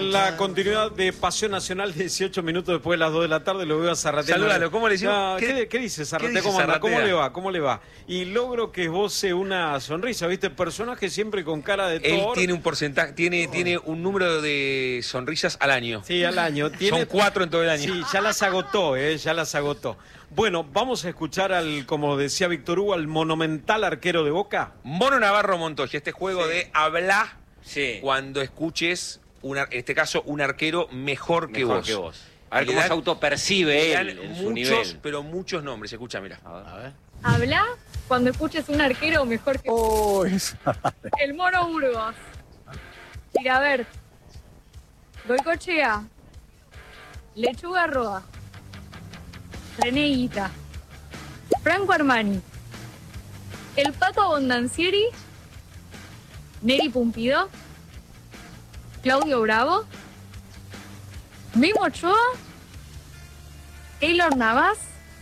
En la continuidad de Pasión Nacional, 18 minutos después de las 2 de la tarde, lo veo a Zarratea. Salúdalo, ¿cómo le decimos? No, ¿qué dice Zarratea? ¿Cómo anda? ¿Cómo le va? ¿Cómo le va? Y logro que esboce una sonrisa, ¿viste? Personaje siempre con cara de Él Thor. tiene un porcentaje, tiene un número de sonrisas al año. Sí, al año. Son 4 en todo el año. Sí, ya las agotó, ya las agotó. Bueno, vamos a escuchar al, como decía Víctor Hugo, al monumental arquero de Boca. Mono Navarro Montoya, este juego de hablar Sí. cuando escuches, en este caso, un arquero mejor que vos. A ver cómo se autopercibe él en su nivel. Pero muchos nombres. Escucha, mira. A ver. Habla cuando escuches un arquero mejor que Oh, el Mono Burgos. Tirabert. Goicochea. Lechuga Roa. René Higuita. Franco Armani. El Pato Abondancieri. Neri Pumpido. Claudio Bravo. Mimo Ochoa. Keylor Navas.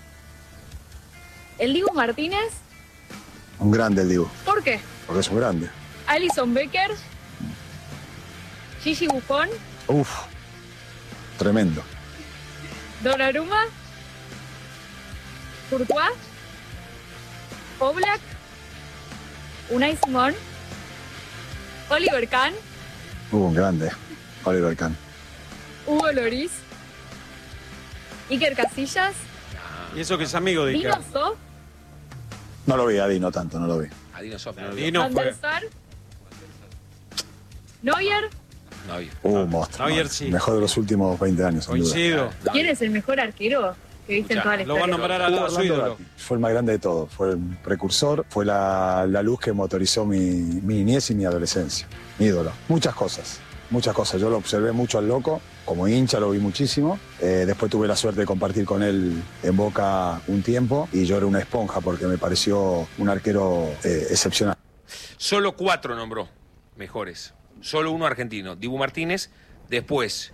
El Dibu Martínez. un grande el Dibu, ¿Por qué? porque es un grande. Alison Becker. Gigi Buffon. Uf, tremendo. Donnarumma. Courtois. Oblak. Unai Simón. Oliver Kahn. Un grande, Oliver Kahn. Hugo Lloris. Iker Casillas. Y eso que es amigo de Dino Iker. Zoff. No lo vi, Adi, no tanto, no lo vi. Adino Sof, no Dino Van der fue. Sar. Neuer. había. Monstruo. Neuer man. sí. Mejor de los últimos 20 años, sin duda. Coincido. ¿Quién es el mejor arquero que viste en toda la Lo va a historia? nombrar a su Orlando ídolo. Gatti. Fue el más grande de todos, fue el precursor, fue la luz que motorizó mi niñez y mi adolescencia. Mi ídolo. Muchas cosas. Yo lo observé mucho al loco, como hincha lo vi muchísimo. Después tuve la suerte de compartir con él en Boca un tiempo y yo era una esponja porque me pareció un arquero excepcional. Solo 4 nombró mejores. Solo uno argentino. Dibu Martínez. Después,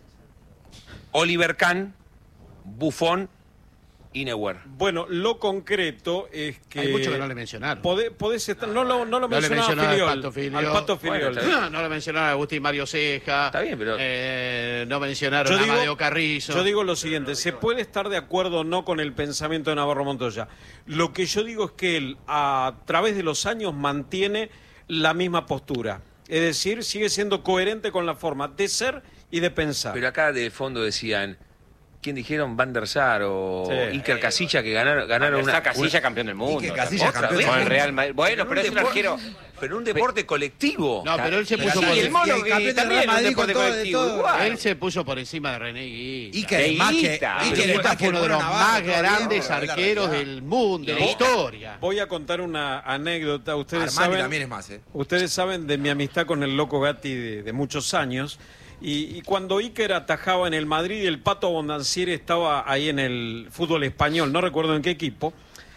Oliver Kahn, Buffon y Neuer. Bueno, lo concreto es que... Hay muchos que no le mencionaron. Podés estar... No lo No le mencionaba mencionaron Filiol. al Pato Filiol. Al Pato Bueno, Filiol. está bien. No le mencionaron a Agustín Mario Ceja. Está bien, pero- no mencionaron Yo a digo- Amadeo Carrizo. Yo digo lo siguiente, se puede estar de acuerdo o no con el pensamiento de Navarro Montoya. Lo que yo digo es que él, a través de los años, mantiene la misma postura. Es decir, sigue siendo coherente con la forma de ser y de pensar. Pero acá de fondo decían, ¿quién dijeron? Van der Sar o Sí. Iker Casillas que ganaron Está Casilla campeón del mundo. Iker Casillas ¿Otra campeón vez? Con del el mundo. Real Madrid. Bueno, pero es un arquero. Pero un deporte colectivo. No, pero él se puso Sí, por Y el mono y el que campeón del también Real es un Madrid deporte con todo, de colectivo. todo. Igual. Él se puso por encima de René Higuita. Iker es más que Higuita. Iker Él es más que fue uno de el los Mono más Navarro, grandes todavía, arqueros la realidad. del mundo, de la historia. Voy a contar una anécdota. Ustedes Armani saben, también es más, ¿eh? Ustedes saben de mi amistad con el Loco Gatti de muchos años. Y cuando Iker atajaba en el Madrid y el Pato Abondancieri estaba ahí en el fútbol español, no recuerdo en qué equipo,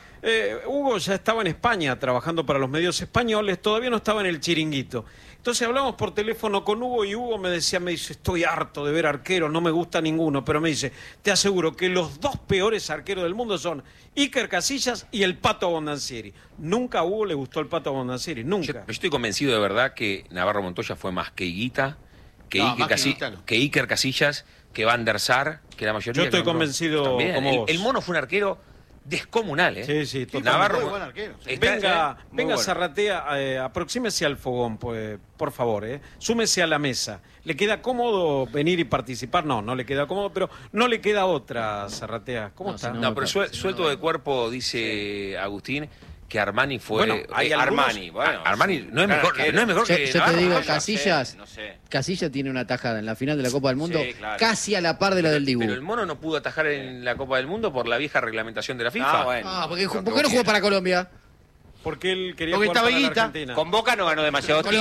Hugo ya estaba en España trabajando para los medios españoles, todavía no estaba en el Chiringuito. Entonces hablamos por teléfono con Hugo y Hugo me dice, estoy harto de ver arqueros, no me gusta ninguno, pero me dice, te aseguro que los dos peores arqueros del mundo son Iker Casillas y el Pato Abondancieri. Nunca a Hugo le gustó el Pato Abondancieri, Yo nunca. estoy convencido de verdad que Navarro Montoya fue más que Higuita, que, No, Iker, más que Higuita no. que Iker Casillas, que Van der Sar, que la mayoría... Yo estoy que nombró. convencido También. como vos. El mono fue un arquero descomunal, ¿eh? Sí, sí, totalmente. Navarro... Muy buen arquero, sí. Está- Venga, muy venga bueno. Zarratea, aproxímese al fogón, pues, por favor, súmese a la mesa. ¿Le queda cómodo venir y participar? No, no le queda cómodo, pero no le queda otra, Zarratea. ¿Cómo No, está? si No, pero Si no suelto de cuerpo, dice Agustín, que Armani fue... Bueno, Hay Armani, bueno. Armani no es mejor, Claro, no es mejor Yo, que yo te Navarro. digo, no sé, Casillas, no sé. Casillas tiene una tajada en la final de la Copa del Mundo, Sí, claro. casi a la par de la del Dibu. Pero el mono no pudo atajar en la Copa del Mundo por la vieja reglamentación de la FIFA. Ah, bueno. Ah, ¿por qué no jugó para Colombia? Porque él quería Porque jugar estaba para la Higuita. Argentina. Con Boca no ganó demasiado